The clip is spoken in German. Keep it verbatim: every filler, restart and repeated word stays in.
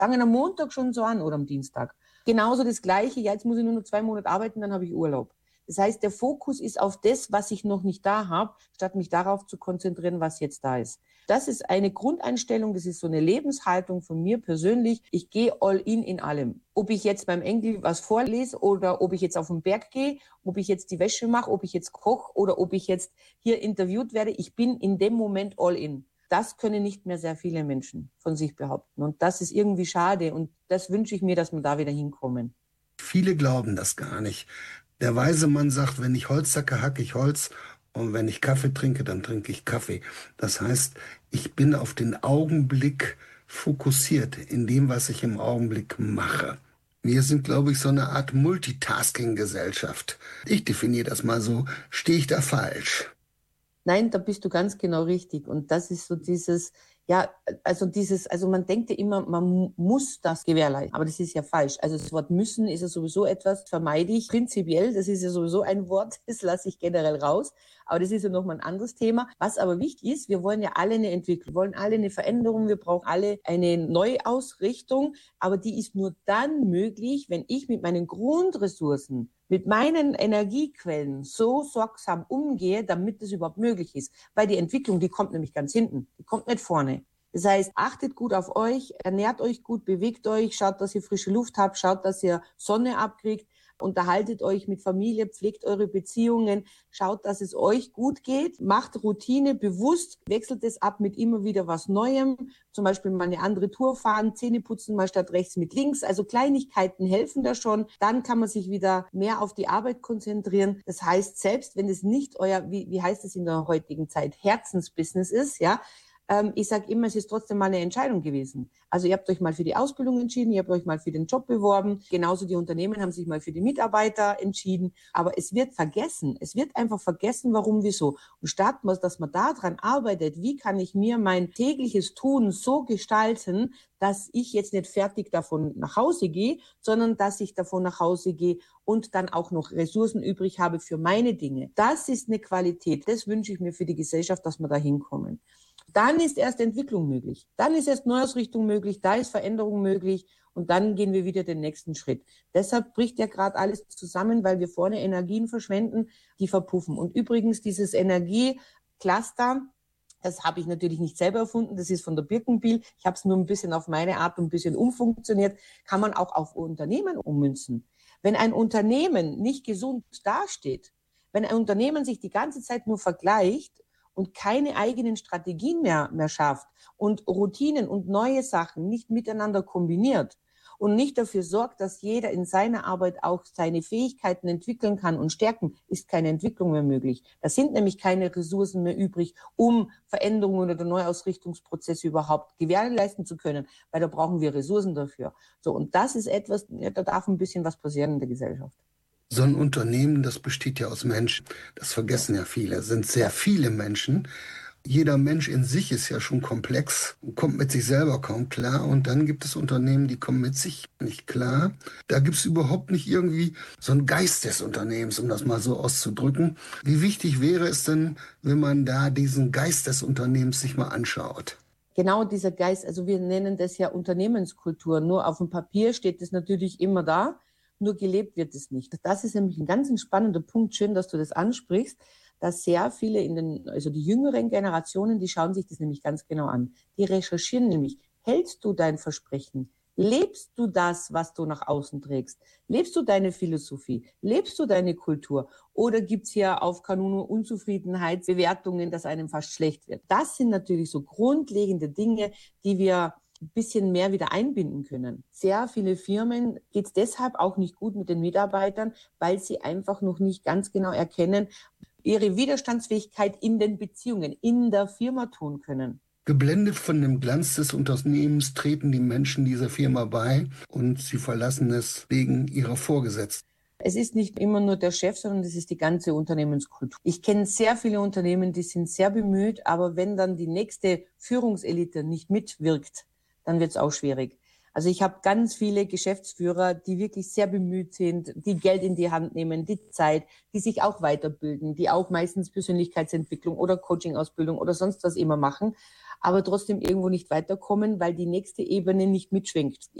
Fangen am Montag schon so an oder am Dienstag. Genauso das Gleiche, ja, jetzt muss ich nur noch zwei Monate arbeiten, dann habe ich Urlaub. Das heißt, der Fokus ist auf das, was ich noch nicht da habe, statt mich darauf zu konzentrieren, was jetzt da ist. Das ist eine Grundeinstellung, das ist so eine Lebenshaltung von mir persönlich. Ich gehe all in in allem. Ob ich jetzt beim Enkel was vorlese oder ob ich jetzt auf den Berg gehe, ob ich jetzt die Wäsche mache, ob ich jetzt koche oder ob ich jetzt hier interviewt werde, ich bin in dem Moment all in. Das können nicht mehr sehr viele Menschen von sich behaupten. Und das ist irgendwie schade. Und das wünsche ich mir, dass wir da wieder hinkommen. Viele glauben das gar nicht. Der weise Mann sagt, wenn ich Holz hacke, hacke ich Holz. Und wenn ich Kaffee trinke, dann trinke ich Kaffee. Das heißt, ich bin auf den Augenblick fokussiert in dem, was ich im Augenblick mache. Wir sind, glaube ich, so eine Art Multitasking-Gesellschaft. Ich definiere das mal so. Stehe ich da falsch? Nein, da bist du ganz genau richtig. Und das ist so dieses, ja, also dieses, also man denkt ja immer, man muss das gewährleisten. Aber das ist ja falsch. Also das Wort müssen ist ja sowieso etwas, vermeide ich prinzipiell. Das ist ja sowieso ein Wort, das lasse ich generell raus. Aber das ist ja nochmal ein anderes Thema. Was aber wichtig ist, wir wollen ja alle eine Entwicklung, wir wollen alle eine Veränderung, wir brauchen alle eine Neuausrichtung. Aber die ist nur dann möglich, wenn ich mit meinen Grundressourcen, mit meinen Energiequellen so sorgsam umgehe, damit es überhaupt möglich ist. Weil die Entwicklung, die kommt nämlich ganz hinten, die kommt nicht vorne. Das heißt, achtet gut auf euch, ernährt euch gut, bewegt euch, schaut, dass ihr frische Luft habt, schaut, dass ihr Sonne abkriegt, unterhaltet euch mit Familie, pflegt eure Beziehungen, schaut, dass es euch gut geht, macht Routine bewusst, wechselt es ab mit immer wieder was Neuem, zum Beispiel mal eine andere Tour fahren, Zähne putzen mal statt rechts mit links, also Kleinigkeiten helfen da schon, dann kann man sich wieder mehr auf die Arbeit konzentrieren. Das heißt, selbst wenn es nicht euer, wie, wie heißt es in der heutigen Zeit, Herzensbusiness ist, ja, ich sage immer, es ist trotzdem mal eine Entscheidung gewesen. Also ihr habt euch mal für die Ausbildung entschieden, ihr habt euch mal für den Job beworben, genauso die Unternehmen haben sich mal für die Mitarbeiter entschieden, aber es wird vergessen, es wird einfach vergessen, warum, wieso. Und statt dass man daran arbeitet, wie kann ich mir mein tägliches Tun so gestalten, dass ich jetzt nicht fertig davon nach Hause gehe, sondern dass ich davon nach Hause gehe und dann auch noch Ressourcen übrig habe für meine Dinge. Das ist eine Qualität, das wünsche ich mir für die Gesellschaft, dass wir da hinkommen. Dann ist erst Entwicklung möglich. Dann ist erst Neuausrichtung möglich. Da ist Veränderung möglich. Und dann gehen wir wieder den nächsten Schritt. Deshalb bricht ja gerade alles zusammen, weil wir vorne Energien verschwenden, die verpuffen. Und übrigens dieses Energiecluster, das habe ich natürlich nicht selber erfunden. Das ist von der Birkenbiel. Ich habe es nur ein bisschen auf meine Art und ein bisschen umfunktioniert. Kann man auch auf Unternehmen ummünzen. Wenn ein Unternehmen nicht gesund dasteht, wenn ein Unternehmen sich die ganze Zeit nur vergleicht, und keine eigenen Strategien mehr, mehr schafft und Routinen und neue Sachen nicht miteinander kombiniert und nicht dafür sorgt, dass jeder in seiner Arbeit auch seine Fähigkeiten entwickeln kann und stärken, ist keine Entwicklung mehr möglich. Da sind nämlich keine Ressourcen mehr übrig, um Veränderungen oder Neuausrichtungsprozesse überhaupt gewährleisten zu können, weil da brauchen wir Ressourcen dafür. So, und das ist etwas, ja, da darf ein bisschen was passieren in der Gesellschaft. So ein Unternehmen, das besteht ja aus Menschen. Das vergessen ja viele. Es sind sehr viele Menschen. Jeder Mensch in sich ist ja schon komplex und kommt mit sich selber kaum klar. Und dann gibt es Unternehmen, die kommen mit sich nicht klar. Da gibt es überhaupt nicht irgendwie so einen Geist des Unternehmens, um das mal so auszudrücken. Wie wichtig wäre es denn, wenn man da diesen Geist des Unternehmens sich mal anschaut? Genau dieser Geist, also wir nennen das ja Unternehmenskultur. Nur auf dem Papier steht es natürlich immer da. Nur gelebt wird es nicht. Das ist nämlich ein ganz spannender Punkt. Schön, dass du das ansprichst, dass sehr viele in den, also die jüngeren Generationen, die schauen sich das nämlich ganz genau an. Die recherchieren nämlich, hältst du dein Versprechen? Lebst du das, was du nach außen trägst? Lebst du deine Philosophie? Lebst du deine Kultur? Oder gibt's hier auf Kanunu Unzufriedenheit, Bewertungen, dass einem fast schlecht wird? Das sind natürlich so grundlegende Dinge, die wir ein bisschen mehr wieder einbinden können. Sehr viele Firmen geht es deshalb auch nicht gut mit den Mitarbeitern, weil sie einfach noch nicht ganz genau erkennen, ihre Widerstandsfähigkeit in den Beziehungen, in der Firma tun können. Geblendet von dem Glanz des Unternehmens treten die Menschen dieser Firma bei und sie verlassen es wegen ihrer Vorgesetzten. Es ist nicht immer nur der Chef, sondern es ist die ganze Unternehmenskultur. Ich kenne sehr viele Unternehmen, die sind sehr bemüht, aber wenn dann die nächste Führungselite nicht mitwirkt, dann wird es auch schwierig. Also ich habe ganz viele Geschäftsführer, die wirklich sehr bemüht sind, die Geld in die Hand nehmen, die Zeit, die sich auch weiterbilden, die auch meistens Persönlichkeitsentwicklung oder Coaching-Ausbildung oder sonst was immer machen, aber trotzdem irgendwo nicht weiterkommen, weil die nächste Ebene nicht mitschwingt.